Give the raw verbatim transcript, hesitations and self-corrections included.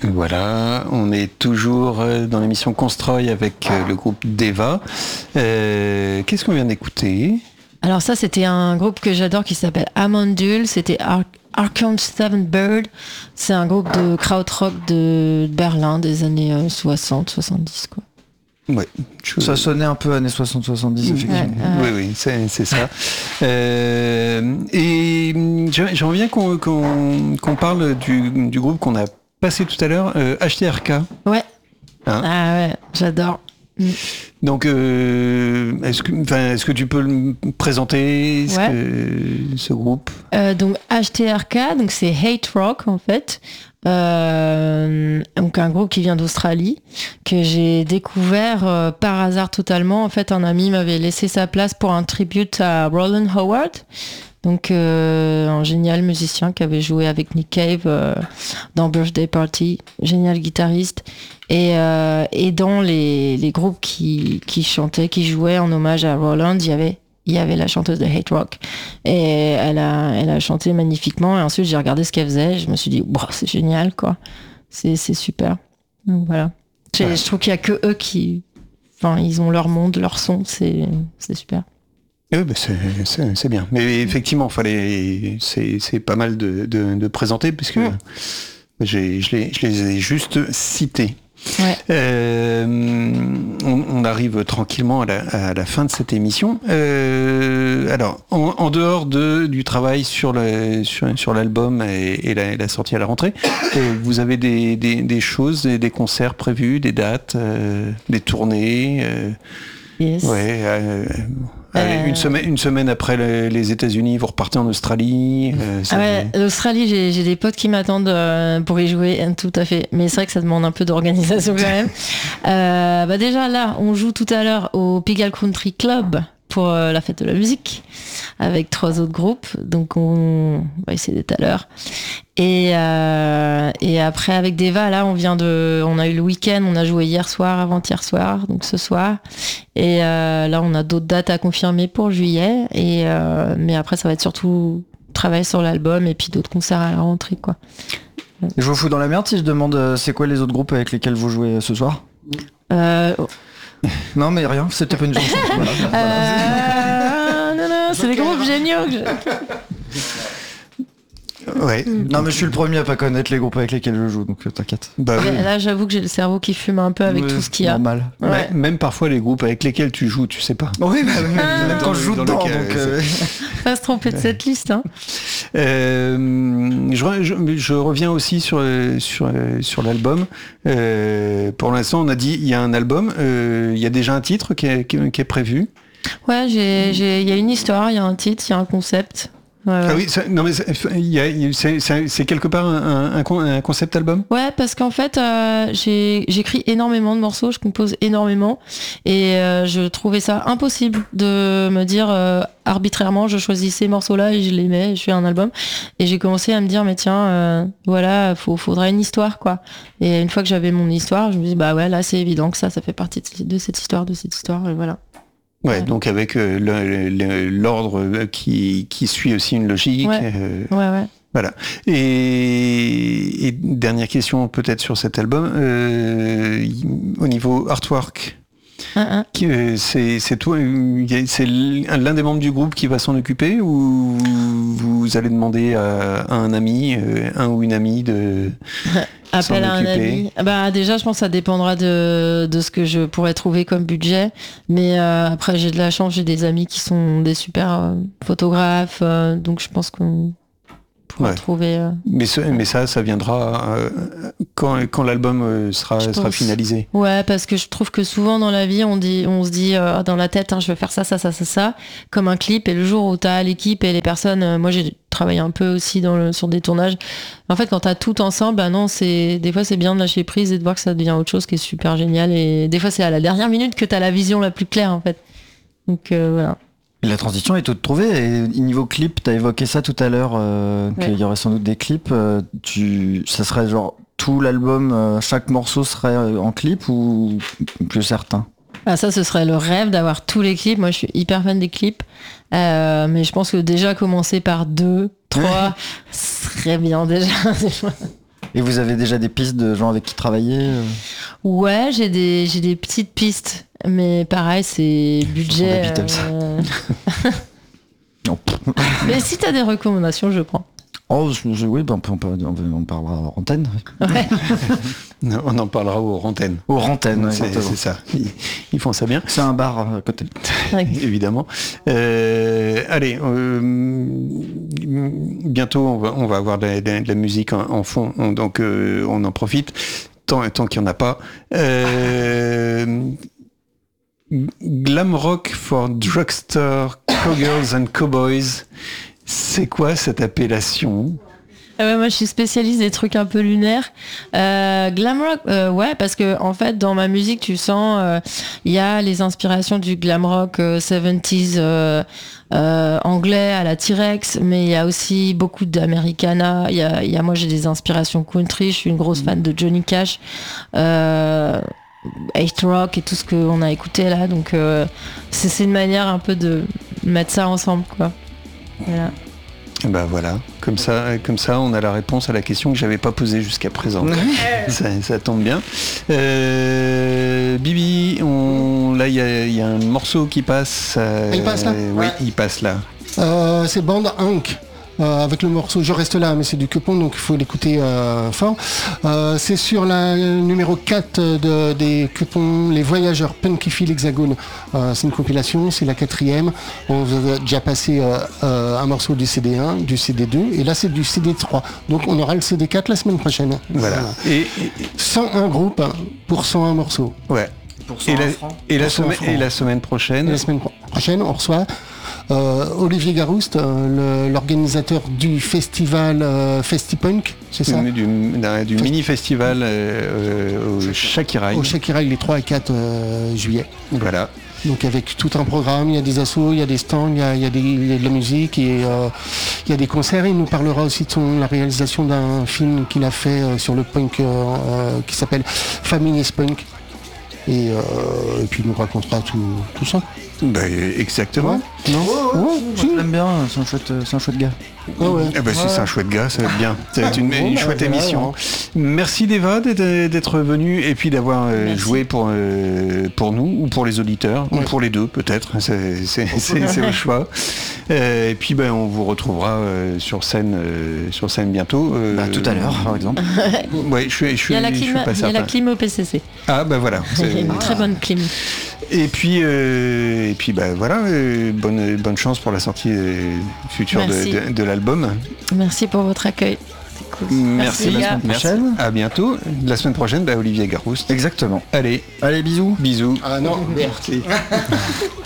Voilà, on est toujours dans l'émission Constroy avec le groupe Deva. Euh, qu'est-ce qu'on vient d'écouter ? Alors ça, c'était un groupe que j'adore qui s'appelle Amandul. C'était Ar- Arkham Seven Bird. C'est un groupe de krautrock de Berlin des années soixante soixante-dix, quoi. Ouais, je... Ça sonnait un peu années soixante soixante-dix, effectivement. Ouais, ouais. Oui, oui, c'est, c'est ça. euh, et j'aimerais bien qu'on, qu'on, qu'on parle du, du groupe qu'on a passé tout à l'heure, euh, H T R K. Ouais. Hein ah ouais, j'adore. Mm. Donc, euh, est-ce que, enfin, est-ce que tu peux le présenter, ce, ouais. que, ce groupe euh, Donc H T R K, donc c'est Hate Rock en fait. Euh, donc un groupe qui vient d'Australie que j'ai découvert euh, par hasard totalement. En fait, un ami m'avait laissé sa place pour un tribute à Roland Howard. Donc euh, un génial musicien qui avait joué avec Nick Cave euh, dans Birthday Party, génial guitariste. Et, euh, et dans les, les groupes qui, qui chantaient, qui jouaient en hommage à Roland, il y avait, il y avait la chanteuse de Hate Rock. Et elle a, elle a chanté magnifiquement. Et ensuite, j'ai regardé ce qu'elle faisait. Et je me suis dit, wow, c'est génial, quoi. C'est, c'est super. Donc voilà. Ouais. Je trouve qu'il n'y a que eux qui... Enfin, ils ont leur monde, leur son. C'est, c'est super. Oui, bah c'est, c'est, c'est bien. Mais effectivement, fallait, c'est, c'est pas mal de, de, de présenter, puisque mmh. j'ai, je, les, je les ai juste cités. Ouais. Euh, on, on arrive tranquillement à la, à la fin de cette émission. Euh, alors, en, en dehors de, du travail sur, le, sur, sur l'album et, et la, la sortie à la rentrée, euh, vous avez des, des, des choses, des, des concerts prévus, des dates, euh, des tournées euh, Yes. Ouais. Euh, Allez, une semaine, une semaine après les, les États-Unis, vous repartez en Australie. Euh, ah ouais, l'Australie, j'ai, j'ai des potes qui m'attendent euh, pour y jouer, tout à fait. Mais c'est vrai que ça demande un peu d'organisation quand même. euh, bah déjà là, on joue tout à l'heure au Pigalle Country Club pour euh, la fête de la musique avec trois autres groupes. Donc on va essayer d'être à l'heure. Et euh, et après avec Deva, là, on vient de, on a eu le week-end, on a joué hier soir, avant-hier soir, donc ce soir. Et euh, là, on a d'autres dates à confirmer pour juillet. Et euh, mais après, ça va être surtout travailler sur l'album et puis d'autres concerts à la rentrée, quoi. Je vous fous dans la merde si je demande, c'est quoi les autres groupes avec lesquels vous jouez ce soir ? Euh... Non, mais rien, c'était pas une chanson. Voilà, voilà. Euh... Non, non, c'est des groupes géniaux. Que je... Ouais. Non, mais je suis le premier à pas connaître les groupes avec lesquels je joue, donc euh, t'inquiète. Bah, oui. Là, j'avoue que j'ai le cerveau qui fume un peu avec oui, tout ce qu'il y a. Normal. Ouais. Même parfois les groupes avec lesquels tu joues, tu sais pas. Oui, bah, oui ah, même quand je joue dedans. Lequel, donc, euh... Pas se tromper de cette liste. Hein. Euh, je, je, je reviens aussi sur sur sur l'album. Euh, pour l'instant, on a dit il y a un album. Euh, il y a déjà un titre qui est, qui, qui est prévu. Ouais, j'ai, j'ai, il y a une histoire, il y a un titre, il y a un concept. Ouais, ouais. Ah oui, ça, non mais il y a, c'est, c'est, c'est quelque part un, un, un concept album. Ouais, parce qu'en fait, euh, j'ai, j'écris énormément de morceaux, je compose énormément, et euh, je trouvais ça impossible de me dire euh, arbitrairement, je choisis ces morceaux-là et je les mets, et je fais un album. Et j'ai commencé à me dire, mais tiens, euh, voilà, faut, faudrait une histoire, quoi. Et une fois que j'avais mon histoire, je me dis, bah ouais, là, c'est évident que ça, ça fait partie de, de cette histoire, de cette histoire, et voilà. Ouais, ouais, donc avec euh, le, le, l'ordre qui, qui suit aussi une logique. Ouais, euh, ouais, ouais. Voilà. Et, et dernière question peut-être sur cet album, euh, au niveau artwork, uh-huh. qui, euh, c'est, c'est toi, c'est l'un des membres du groupe qui va s'en occuper ou vous allez demander à, à un ami, euh, un ou une amie de... Appel à un ami. Bah déjà, je pense que ça dépendra de, de ce que je pourrais trouver comme budget. Mais euh, après, j'ai de la chance, j'ai des amis qui sont des super euh, photographes, euh, donc je pense qu'on pourra ouais. trouver. Euh... Mais, ce, mais ça, ça viendra euh, quand, quand l'album euh, sera, sera finalisé. Ouais, parce que je trouve que souvent dans la vie, on dit, on se dit euh, dans la tête, hein, je vais faire ça, ça, ça, ça, ça, comme un clip. Et le jour où t'as l'équipe et les personnes, euh, moi j'ai travaillé un peu aussi dans le, sur des tournages. En fait, quand t'as tout ensemble, bah non, c'est des fois c'est bien de lâcher prise et de voir que ça devient autre chose qui est super génial. Et des fois, c'est à la dernière minute que t'as la vision la plus claire, en fait. Donc euh, voilà. Et la transition est toute trouvée. Et niveau clip, t'as évoqué ça tout à l'heure, euh, ouais. qu'il y aurait sans doute des clips. Euh, tu, ça serait genre tout l'album, euh, chaque morceau serait en clip ou que certains? Ah, ça, ce serait le rêve d'avoir tous les clips. Moi, je suis hyper fan des clips. Euh, mais je pense que déjà commencer par deux, trois, serait bien déjà. Et vous avez déjà des pistes de gens avec qui travailler euh Ouais, j'ai des, j'ai des petites pistes, mais pareil, c'est budget. Euh... non. Mais si t'as des recommandations, je prends. Oh, je, je, oui, ben, on, peut, on, peut, on parlera en antenne. Ouais. On en parlera aux antennes. Aux antennes, c'est, c'est ça. Ils, ils font ça bien. C'est un bar à côté. Évidemment. Euh, allez, euh, bientôt on va, on va avoir de la, de la musique en, en fond, on, donc euh, on en profite. Tant, tant qu'il n'y en a pas. Euh, Glam Rock for Drugstore Cowgirls and Cowboys. C'est quoi cette appellation ? Ah ouais, moi je suis spécialiste des trucs un peu lunaires. Euh, glam rock, euh, ouais, parce que en fait dans ma musique tu sens il euh, y a les inspirations du glam rock euh, soixante-dix euh, euh, anglais à la T-Rex, mais il y a aussi beaucoup d'Americana. Il y a, y a moi j'ai des inspirations country. Je suis une grosse fan de Johnny Cash, euh, eight rock et tout ce qu'on a écouté là. Donc euh, c'est, c'est une manière un peu de mettre ça ensemble, quoi. Voilà. Ben voilà, comme ça, comme ça, on a la réponse à la question que j'avais pas posée jusqu'à présent. ça, ça tombe bien. Euh, Bibi, on, là, il y, y a un morceau qui passe. Euh, il passe là. Oui, il passe là. Euh, c'est Band Hank. Euh, avec le morceau Je reste là, mais c'est du Quepon, donc il faut l'écouter euh, fort. Euh, c'est sur la numéro quatre de, des Quepon, Les Voyageurs Punky Phil Hexagone. Euh, c'est une compilation, c'est la quatrième. On vous a déjà passé euh, euh, un morceau du C D un, du C D deux, et là c'est du C D trois. Donc on aura le C D quatre la semaine prochaine. Voilà. voilà. Et, et, cent un groupes pour cent un morceaux. Ouais. Pour et, la, et, la semaine, et la semaine prochaine et La semaine pro- prochaine, on reçoit Euh, Olivier Garouste, euh, le, l'organisateur du festival euh, Festipunk, c'est ça ? Du, du, du Fest... mini-festival euh, au Shakiraï. Au Shakiraï, les trois et quatre euh, juillet. Voilà. Donc avec tout un programme, il y a des assos, il y a des stands, il y a, il y a, des, il y a de la musique et euh, il y a des concerts. Il nous parlera aussi de son, la réalisation d'un film qu'il a fait euh, sur le punk euh, euh, qui s'appelle Feminist Punk. Et, euh, et puis il nous racontera tout, tout ça. Bah, exactement. Ouais. Non oh, ouais, je l'aime bien, c'est un chouette, c'est un chouette gars. Oh ouais. Eh ben, si ouais. c'est un chouette gars, ça va être bien. Ça va être une, bon, une bah, chouette bah, émission. ouais. Merci Deva d'être, d'être venu et puis d'avoir euh, joué pour, euh, pour nous ou pour les auditeurs, ouais. ou pour les deux peut-être. C'est, c'est, c'est, c'est le choix. Euh, et puis ben, on vous retrouvera euh, sur scène euh, sur scène bientôt. Euh, bah, tout à l'heure par exemple. Ouais, je suis, je suis, il y a la je clim, suis pas il y a la clim au P C C. Ah ben voilà. Il y a une ah. très bonne clim. Et puis, euh, et puis bah, voilà, euh, bonne, bonne chance pour la sortie euh, future de, de, de l'album. Merci pour votre accueil. C'est cool. Merci. Merci, la semaine prochaine. À bientôt. La semaine prochaine, bah, Olivier Garouste. Exactement. Allez. Allez, bisous. Bisous. Ah non, merci.